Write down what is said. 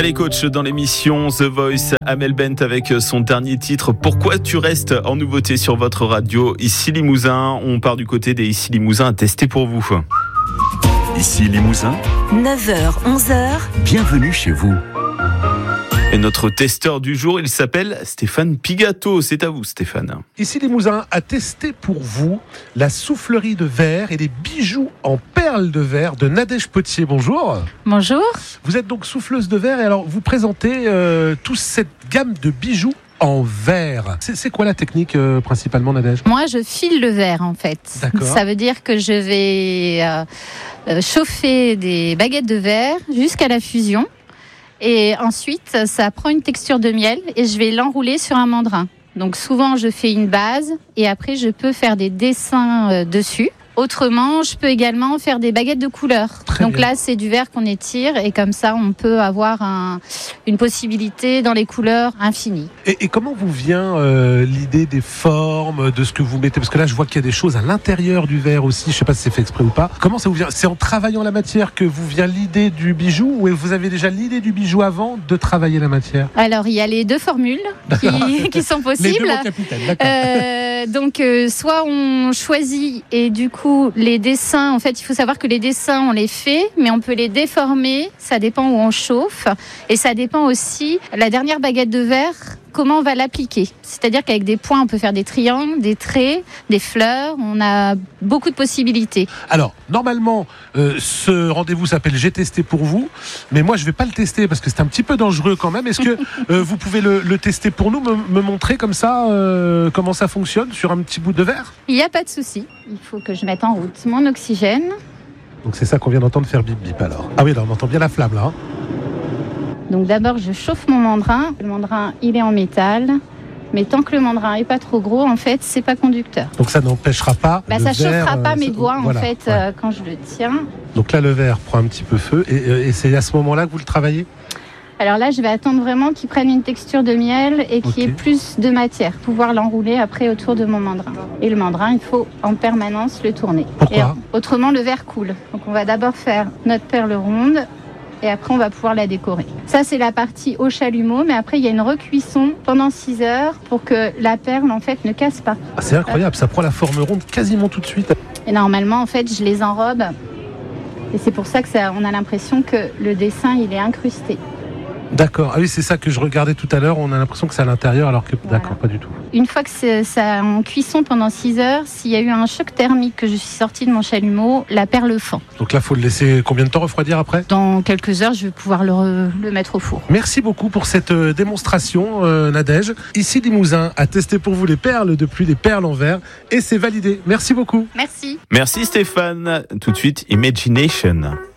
Allez coach, dans l'émission The Voice, Amel Bent avec son dernier titre Pourquoi tu restes en nouveauté sur votre radio Ici Limousin. On part du côté des Ici Limousin à tester pour vous. Ici Limousin, 9h, 11h. bienvenue chez vous. Et notre testeur du jour, il s'appelle Stéphane Pigato. C'est à vous Stéphane. Ici Limousin a testé pour vous la soufflerie de verre et les bijoux en perles de verre de Nadège Potier. Bonjour. Bonjour. Vous êtes donc souffleuse de verre et alors vous présentez toute cette gamme de bijoux en verre. C'est quoi la technique principalement, Nadège ? Moi, je file le verre en fait. D'accord. Ça veut dire que je vais chauffer des baguettes de verre jusqu'à la fusion. Et ensuite, ça prend une texture de miel et je vais l'enrouler sur un mandrin. Donc souvent, je fais une base et après, je peux faire des dessins dessus. Autrement, je peux également faire des baguettes de couleur. Très Donc bien. là, c'est du verre qu'on étire et comme ça, on peut avoir une possibilité dans les couleurs infinies. Et comment vous vient l'idée des formes, de ce que vous mettez ? Parce que là, je vois qu'il y a des choses à l'intérieur du verre aussi. Je ne sais pas si c'est fait exprès ou pas. Comment ça vous vient ? C'est en travaillant la matière que vous vient l'idée du bijou ou vous avez déjà l'idée du bijou avant de travailler la matière ? Alors, il y a les deux formules qui sont Les possibles. deux, mon capitaine, d'accord. Donc, soit on choisit et du coup, les dessins, en fait, il faut savoir que les dessins, on les fait, mais on peut les déformer. Ça dépend où on chauffe. Et ça dépend aussi, la dernière baguette de verre, comment on va l'appliquer. C'est-à-dire qu'avec des points, on peut faire des triangles, des traits, des fleurs. On a beaucoup de possibilités. Alors, normalement, ce rendez-vous s'appelle J'ai testé pour vous, mais moi, je ne vais pas le tester parce que c'est un petit peu dangereux quand même. Est-ce que vous pouvez le tester pour nous, me montrer comme ça comment ça fonctionne sur un petit bout de verre ? Il n'y a pas de souci. Il faut que je mette en route mon oxygène. Donc c'est ça qu'on vient d'entendre faire bip bip alors. Ah oui, là, on entend bien la flamme là. Hein. Donc d'abord, je chauffe mon mandrin. Le mandrin, il est en métal. Mais tant que le mandrin n'est pas trop gros, en fait, c'est pas conducteur. Donc ça n'empêchera pas Ça le verre, chauffera pas mes doigts, voilà, en fait, ouais. quand je le tiens. Donc là, le verre prend un petit peu feu et c'est à ce moment-là que vous le travaillez ? Alors là, je vais attendre vraiment qu'il prenne une texture de miel et qu'il y ait Ok. plus de matière. Pouvoir l'enrouler après autour de mon mandrin. Et le mandrin, il faut en permanence le tourner. Pourquoi ? Et autrement, le verre coule. Donc on va d'abord faire notre perle ronde. Et après, on va pouvoir la décorer. Ça, c'est la partie au chalumeau. Mais après, il y a une recuisson pendant 6 heures pour que la perle, en fait, ne casse pas. Ah, c'est incroyable, ça prend la forme ronde quasiment tout de suite. Et normalement, en fait, je les enrobe. Et c'est pour ça que on a l'impression que le dessin, il est incrusté. D'accord, ah oui, c'est ça que je regardais tout à l'heure, on a l'impression que c'est à l'intérieur alors que Voilà. d'accord, pas du tout. Une fois que c'est ça en cuisson pendant 6 heures, s'il y a eu un choc thermique que je suis sortie de mon chalumeau, la perle fend. Donc là, il faut le laisser combien de temps refroidir après ? Dans quelques heures, je vais pouvoir le mettre au four. Merci beaucoup pour cette démonstration, Nadège. Ici Limousin a testé pour vous les perles de pluie, des perles en verre, et c'est validé. Merci beaucoup. Merci. Merci Stéphane. Tout de suite, Imagination.